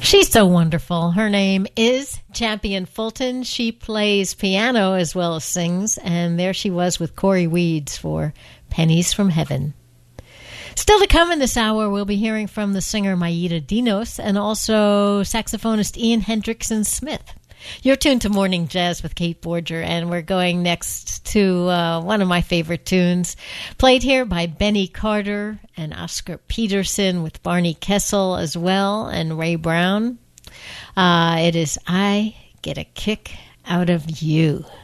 She's so wonderful. Her name is Champion Fulton. She plays piano as well as sings, and there she was with Corey Weeds for Pennies from Heaven. Still to come in this hour, we'll be hearing from the singer Maida Dinos and also saxophonist Ian Hendrickson Smith. You're tuned to Morning Jazz with Kate Borger, and we're going next to one of my favorite tunes, played here by Benny Carter and Oscar Peterson with Barney Kessel as well, and Ray Brown. It is I Get a Kick Out of You.